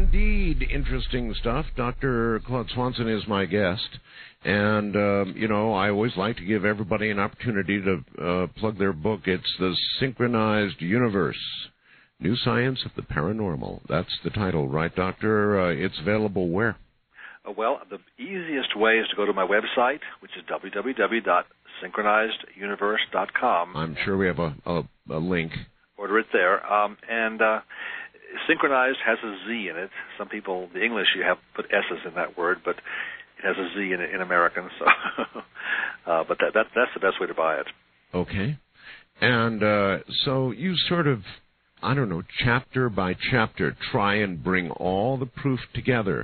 indeed interesting stuff. Dr. Claude Swanson is my guest. And, I always like to give everybody an opportunity to plug their book. It's The Synchronized Universe, New Science of the Paranormal. That's the title, right, Doctor? It's available where? Well, the easiest way is to go to my website, which is www.synchronizeduniverse.com. I'm sure we have a link. Order it there. Synchronized has a Z in it. Some people, the English, you have put S's in that word, but it has a Z in American. So, but that's the best way to buy it. Okay. And so you sort of, chapter by chapter, try and bring all the proof together.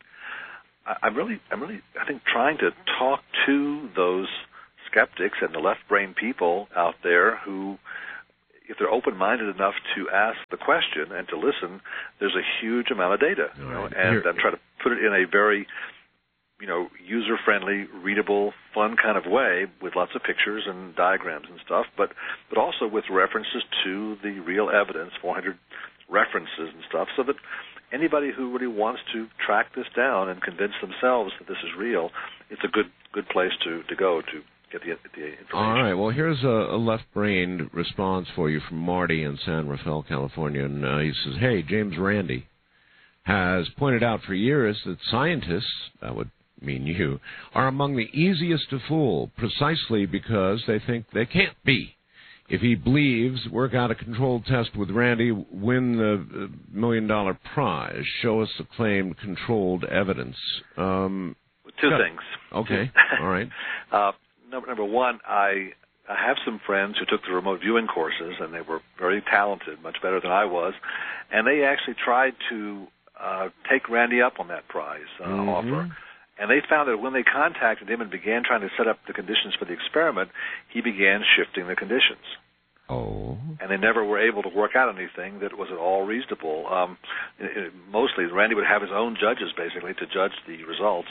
I'm really, I think, trying to talk to those skeptics and the left-brain people out there who, if they're open-minded enough to ask the question and to listen, there's a huge amount of data. And I'm trying to put it in a very, user-friendly, readable, fun kind of way with lots of pictures and diagrams and stuff, but also with references to the real evidence, 400 references and stuff, so that anybody who really wants to track this down and convince themselves that this is real, it's a good place to go to get the information. All right. Well, here's a left-brained response for you from Marty in San Rafael, California. And he says, hey, James Randi has pointed out for years that scientists, that would mean you, are among the easiest to fool precisely because they think they can't be. If he believes, work out a controlled test with Randi, win the $1 million prize. Show us the claimed controlled evidence. Two things. Okay. All right. Number one, I have some friends who took the remote viewing courses, and they were very talented, much better than I was, and they actually tried to take Randi up on that prize offer. And they found that when they contacted him and began trying to set up the conditions for the experiment, he began shifting the conditions. Oh. And they never were able to work out anything that was at all reasonable. Mostly, Randi would have his own judges, basically, to judge the results.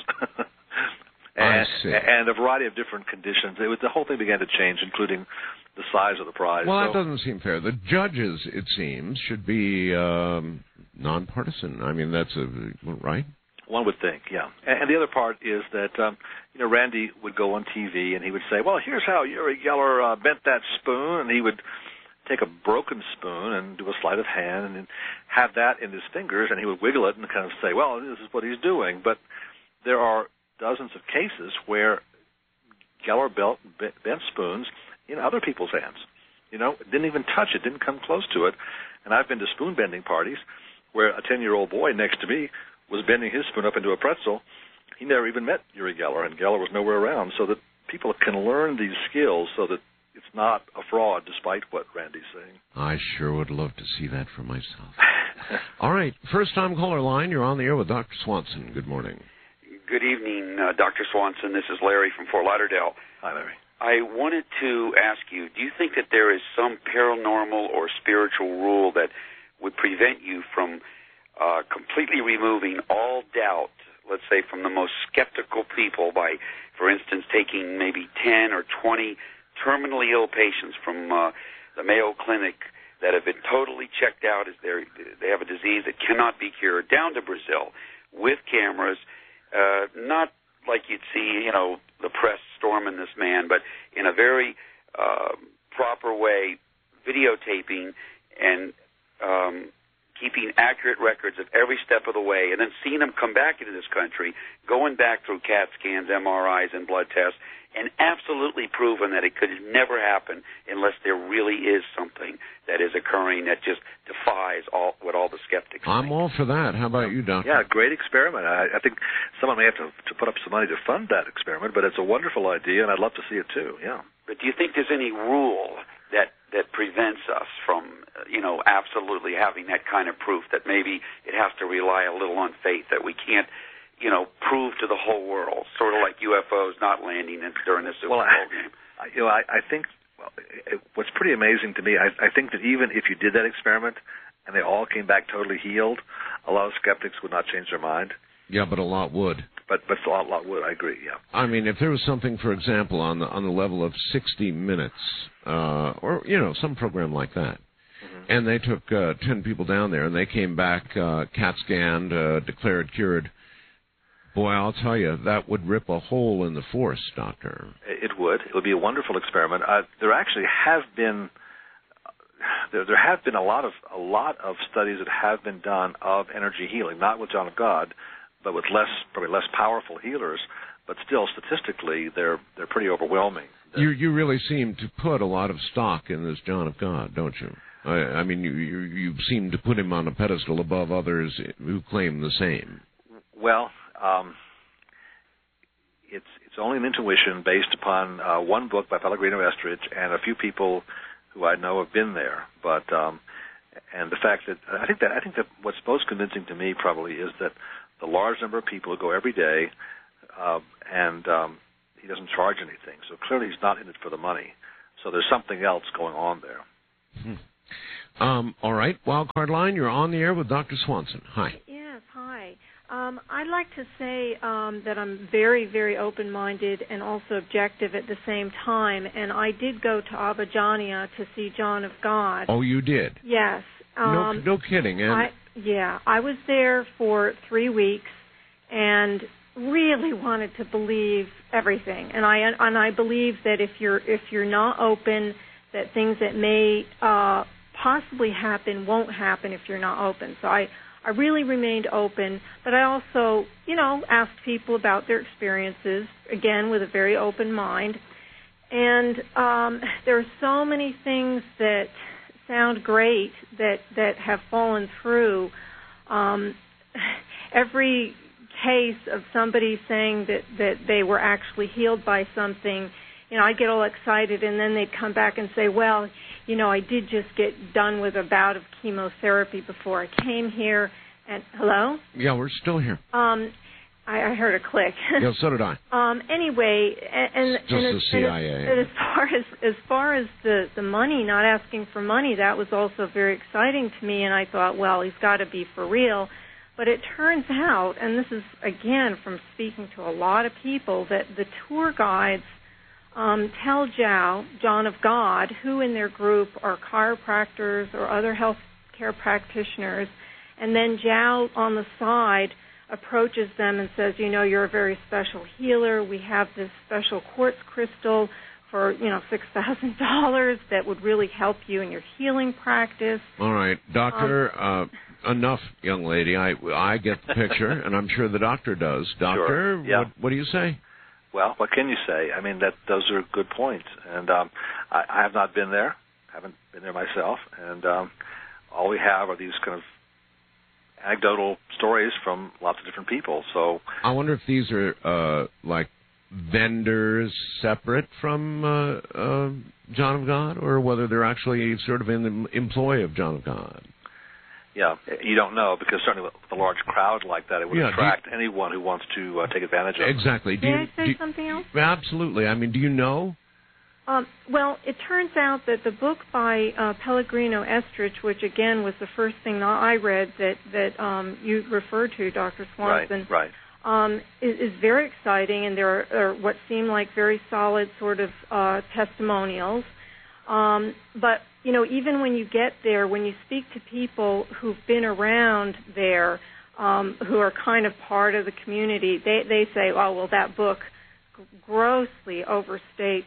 I see. And a variety of different conditions. The whole thing began to change, including the size of the prize. Well, that doesn't seem fair. The judges, it seems, should be nonpartisan. I mean, that's right? One would think, yeah. And the other part is that, Randi would go on TV and he would say, well, here's how Uri Geller bent that spoon, and he would take a broken spoon and do a sleight of hand and have that in his fingers, and he would wiggle it and kind of say, well, this is what he's doing. But there are dozens of cases where Geller bent spoons in other people's hands. Didn't even touch it, didn't come close to it. And I've been to spoon-bending parties where a 10-year-old boy next to me was bending his spoon up into a pretzel. He never even met Uri Geller, and Geller was nowhere around, so that people can learn these skills so that it's not a fraud, despite what Randi's saying. I sure would love to see that for myself. All right, first-time caller line. You're on the air with Dr. Swanson. Good morning. Good evening, Dr. Swanson. This is Larry from Fort Lauderdale. Hi, Larry. I wanted to ask you, do you think that there is some paranormal or spiritual rule that would prevent you from completely removing all doubt, let's say, from the most skeptical people by, for instance, taking maybe 10 or 20 terminally ill patients from the Mayo Clinic that have been totally checked out as they have a disease that cannot be cured, down to Brazil with cameras, not like you'd see, the press storming this man, but in a very proper way, videotaping and keeping accurate records of every step of the way, and then seeing them come back into this country, going back through CAT scans, MRIs, and blood tests, and absolutely proven that it could never happen unless there really is something that is occurring that just defies what all the skeptics I'm think. all for that. How about you, Doctor? Yeah, great experiment. I think someone may have to put up some money to fund that experiment, but it's a wonderful idea, and I'd love to see it too, yeah. But do you think there's any rule that prevents us from, absolutely having that kind of proof, that maybe it has to rely a little on faith, that we can't, prove to the whole world, sort of like UFOs not landing during the Super Bowl game? I think what's pretty amazing to me, I think that even if you did that experiment and they all came back totally healed, a lot of skeptics would not change their mind. Yeah, but a lot would. But a lot would, I agree, yeah. I mean, if there was something, for example, on the level of 60 Minutes, or, some program like that, And they took 10 people down there, and they came back CAT scanned, declared cured. Boy, I'll tell you, that would rip a hole in the force, Doctor. It would. It would be a wonderful experiment. There actually have been there have been a lot of studies that have been done of energy healing, not with John of God, but with probably less powerful healers. But still, statistically, they're pretty overwhelming. You really seem to put a lot of stock in this John of God, don't you? I mean, you seem to put him on a pedestal above others who claim the same. Well, it's only an intuition based upon one book by Pellegrino Estridge and a few people who I know have been there. But and the fact that I think that what's most convincing to me probably is that the large number of people who go every day, and he doesn't charge anything. So clearly he's not in it for the money. So there's something else going on there. All right, Wildcard Line, you're on the air with Dr. Swanson. Hi. Yes, hi. I'd like to say that I'm very, very open-minded and also objective at the same time. And I did go to Abadiania to see John of God. Oh, you did? Yes. No kidding. And I was there for 3 weeks and really wanted to believe everything. And I believe that if you're not open, that things that may possibly happen won't happen if you're not open. So I really remained open, but I also, asked people about their experiences, again, with a very open mind. And there are so many things that sound great that have fallen through. Every case of somebody saying that they were actually healed by something, I get all excited, and then they'd come back and say, well, I did just get done with a bout of chemotherapy before I came here. And hello? Yeah, we're still here. I heard a click. Yeah, so did I. Anyway, and the CIA. As far as the money, not asking for money, that was also very exciting to me. And I thought, well, he's got to be for real. But it turns out, and this is again from speaking to a lot of people, that the tour guides tell John of God, who in their group are chiropractors or other health care practitioners, and then Zhao on the side approaches them and says, you're a very special healer. We have this special quartz crystal for, $6,000 that would really help you in your healing practice. All right, Doctor, enough, young lady. I get the picture, and I'm sure the doctor does. Doctor, sure. Yeah. What do you say? Well, what can you say? I mean, those are good points. And I have not been there, haven't been there myself. And all we have are these kind of anecdotal stories from lots of different people. So I wonder if these are like vendors separate from John of God, or whether they're actually sort of in the employ of John of God. Yeah, you don't know, because certainly with a large crowd like that, it would attract anyone who wants to take advantage of it. Exactly. May I say something else? Absolutely. I mean, do you know? Well, it turns out that the book by Pellegrino Estridge, which again was the first thing that I read that you referred to, Dr. Swanson, right. Is very exciting, and there are what seem like very solid sort of testimonials. But even when you get there, when you speak to people who've been around there, who are kind of part of the community, they say, oh, well, that book grossly overstates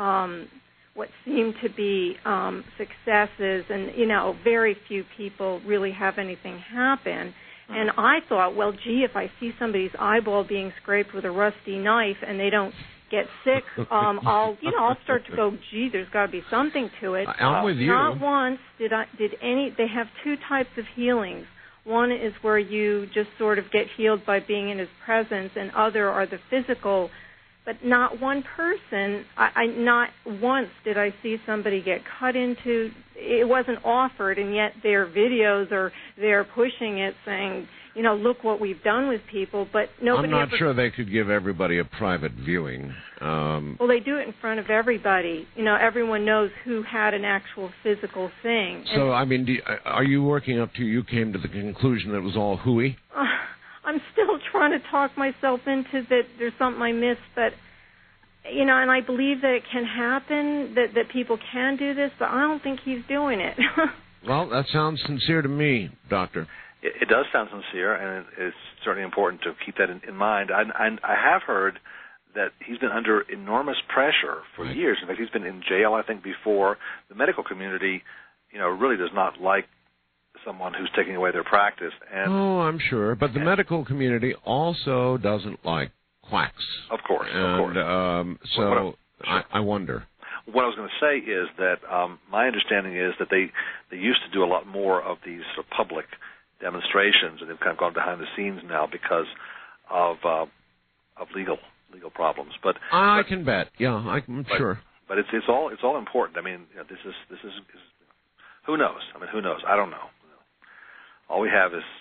what seem to be successes, and, very few people really have anything happen. And I thought, well, gee, if I see somebody's eyeball being scraped with a rusty knife and they don't get sick, I'll start to go, gee, there's got to be something to it. I'm with you. Not once did any. They have two types of healings. One is where you just sort of get healed by being in his presence, and other are the physical. But not one person, not once did I see somebody get cut into. It wasn't offered, and yet their videos they're pushing it, saying, look what we've done with people. But nobody. I'm not sure they could give everybody a private viewing. Well, they do it in front of everybody. Everyone knows who had an actual physical thing. So, I mean, are you working up to? You came to the conclusion that it was all hooey? I'm still trying to talk myself into that there's something I missed, but, and I believe that it can happen, that people can do this, but I don't think he's doing it. Well, that sounds sincere to me, Doctor. It does sound sincere, and it's certainly important to keep that in mind. I have heard that he's been under enormous pressure for years. In fact, he's been in jail, I think, before. The medical community, really does not like someone who's taking away their practice. And I'm sure. But the medical community also doesn't like quacks. Of course, So I wonder. What I was going to say is that my understanding is that they used to do a lot more of these sort of public demonstrations, and they've kind of gone behind the scenes now because of legal problems. But I can bet. Yeah, I'm sure. But it's all important. I mean, this is who knows? I mean, who knows? I don't know. All we have is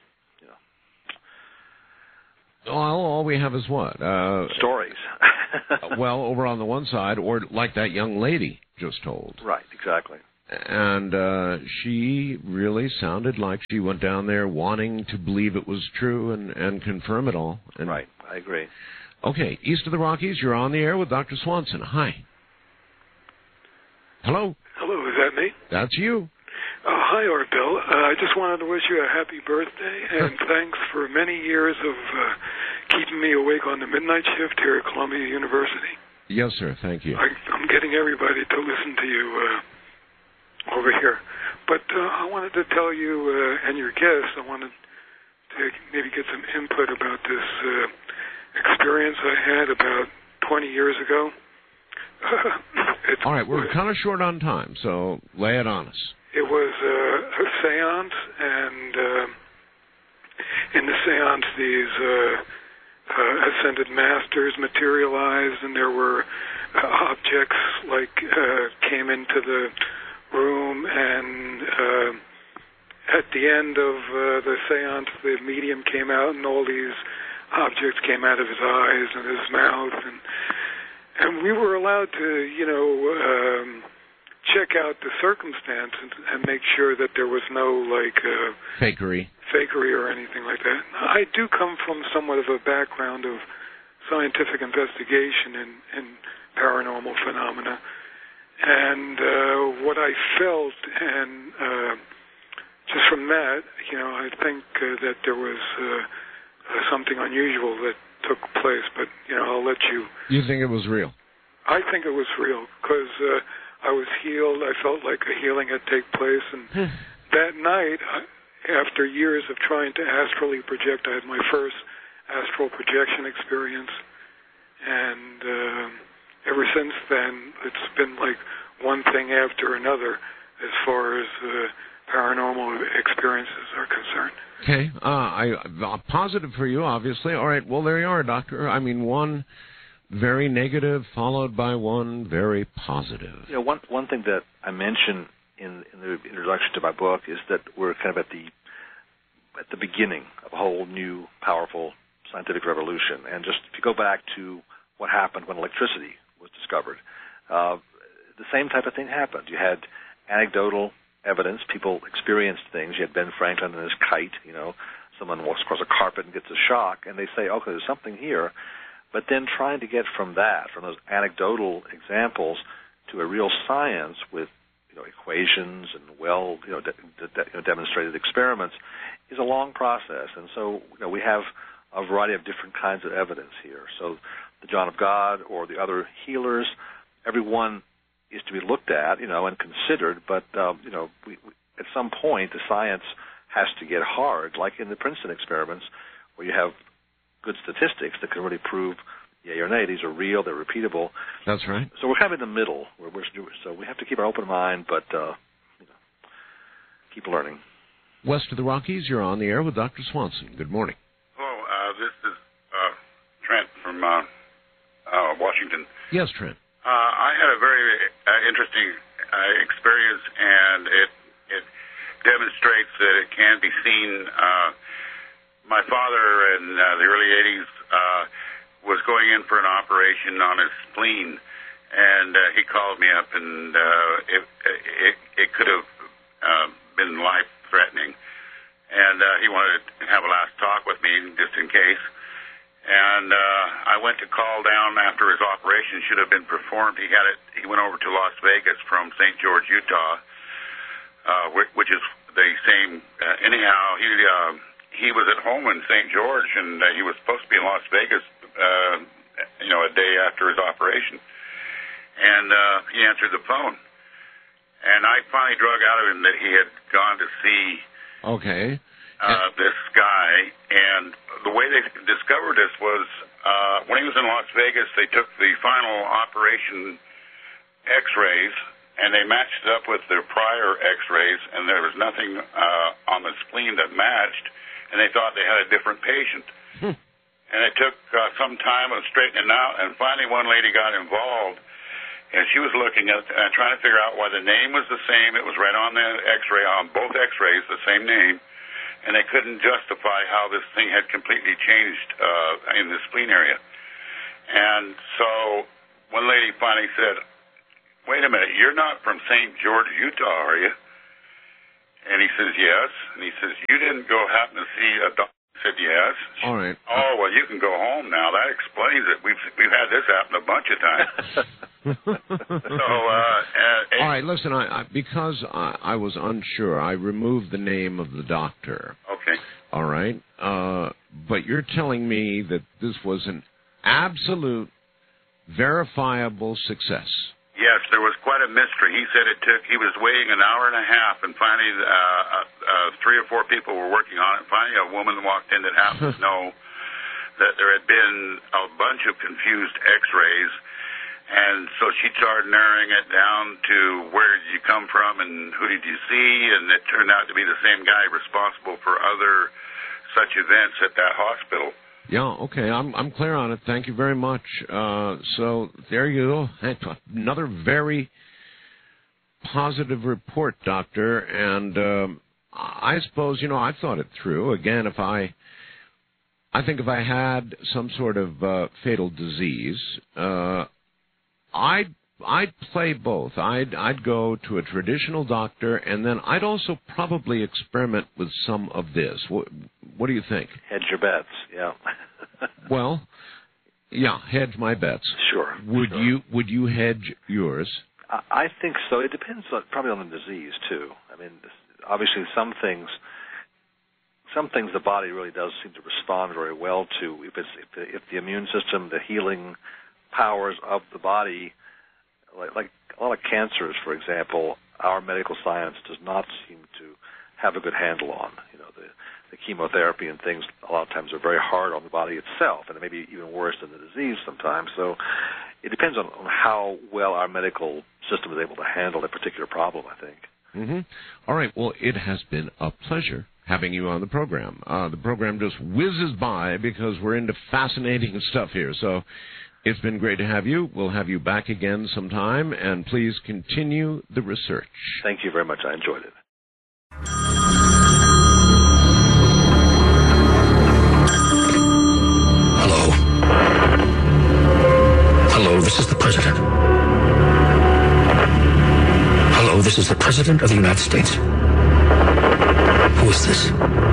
all we have is what? Stories. Well, over on the one side, or like that young lady just told. Right, exactly. And she really sounded like she went down there wanting to believe it was true and confirm it all. And right, I agree. Okay, east of the Rockies, you're on the air with Dr. Swanson. Hi. Hello. Hello, is that me? That's you. Hi, Art Bill. I just wanted to wish you a happy birthday, and thanks for many years of keeping me awake on the midnight shift here at Columbia University. Yes, sir. Thank you. I'm getting everybody to listen to you over here. But I wanted to tell you and your guests, I wanted to maybe get some input about this experience I had about 20 years ago. All right, we're kind of short on time, so lay it on us. It was a seance, and in the seance, these ascended masters materialized, and there were objects came into the room, and at the end of the seance, the medium came out, and all these objects came out of his eyes and his mouth, and we were allowed to, check out the circumstances and make sure that there was no fakery or anything like that. I do come from somewhat of a background of scientific investigation in paranormal phenomena, and what I felt, and just from that, I think that there was something unusual that took place. But I'll let you. You think it was real? I think it was real because I was healed. I felt like a healing had taken place. And that night, after years of trying to astrally project, I had my first astral projection experience. And ever since then, it's been like one thing after another as far as paranormal experiences are concerned. Okay. I'm positive for you, obviously. All right. Well, there you are, Doctor. I mean, one very negative followed by one very positive. One thing that I mention in the introduction to my book is that we're kind of at the beginning of a whole new, powerful scientific revolution. And just if you go back to what happened when electricity was discovered, the same type of thing happened. You had anecdotal evidence. People experienced things. You had Ben Franklin and his kite. Someone walks across a carpet and gets a shock, and they say, okay, there's something here. But then trying to get from those anecdotal examples, to a real science with equations and demonstrated experiments is a long process. And so we have a variety of different kinds of evidence here. So the John of God or the other healers, everyone is to be looked at, and considered. But we at some point the science has to get hard, like in the Princeton experiments, where you have good statistics that can really prove yea or nay, these are real, they're repeatable. That's right. So we're kind of in the middle. So we have to keep our open mind, but keep learning. West of the Rockies, you're on the air with Dr. Swanson. Good morning. Hello, this is Trent from Washington. Yes, Trent. I had a very interesting experience, and it demonstrates that it can be seen. My father in the early 80s was going in for an operation on his spleen, and he called me up, and it could have been life-threatening. And he wanted to have a last talk with me, just in case. And I went to call down after his operation should have been performed. He went over to Las Vegas from St. George, Utah, which is the same. Anyhow, he was at home in St. George, and he was supposed to be in Las Vegas, a day after his operation. And he answered the phone. And I finally drug out of him that he had gone to see this guy. And the way they discovered this was when he was in Las Vegas, they took the final operation X-rays, and they matched it up with their prior X-rays, and there was nothing on the spleen that matched, and they thought they had a different patient. And it took some time of straightening out, and finally one lady got involved, and she was looking at trying to figure out why the name was the same. It was right on the X-ray, on both X-rays, the same name, and they couldn't justify how this thing had completely changed in the spleen area. And so one lady finally said, "Wait a minute, you're not from St. George, Utah, are you?" And he says, "Yes." And he says, "You didn't go happen to see a doctor?" I said, "Yes." All right. "Oh, well, you can go home now. That explains it. We've had this happen a bunch of times." All right, listen, because I was unsure, I removed the name of the doctor. Okay. All right. But you're telling me that this was an absolute, verifiable success. Yes, there was quite a mystery. He said he was waiting an hour and a half, and finally 3 or 4 people were working on it. Finally, a woman walked in that happened to know that there had been a bunch of confused X-rays, and so she started narrowing it down to where did you come from and who did you see, and it turned out to be the same guy responsible for other such events at that hospital. Yeah, okay, I'm clear on it. Thank you very much. So there you go. Another very positive report, Doctor. And I suppose, I thought it through. Again, I think if I had some sort of fatal disease, I'd play both. I'd go to a traditional doctor, and then I'd also probably experiment with some of this. What do you think? Hedge your bets, yeah. Well, yeah, hedge my bets. Sure. Would you hedge yours? I think so. It depends probably on the disease too. I mean, obviously some things the body really does seem to respond very well to. If the immune system, the healing powers of the body, like a lot of cancers, for example, our medical science does not seem to have a good handle on. The chemotherapy and things a lot of times are very hard on the body itself, and it may be even worse than the disease sometimes. So it depends on how well our medical system is able to handle a particular problem, I think. Mm-hmm. All right. Well, it has been a pleasure having you on the program. The program just whizzes by because we're into fascinating stuff here. So it's been great to have you. We'll have you back again sometime, and please continue the research. Thank you very much. I enjoyed it. Hello, this is the President. Hello, this is the President of the United States. Who is this?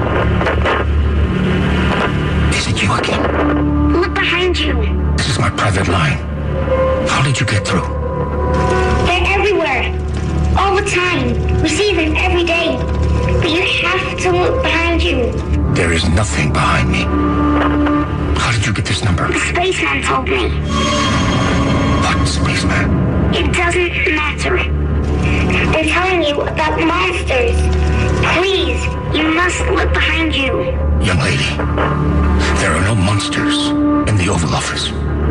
Is it you again? Look behind you. This is my private line. How did you get through? They're everywhere. All the time. We see them every day. But you have to look behind you. There is nothing behind me. How did you get this number? The spaceman told me. What spaceman? It doesn't matter. They're telling you about monsters. Please, you must look behind you. Young lady, there are no monsters in the Oval Office.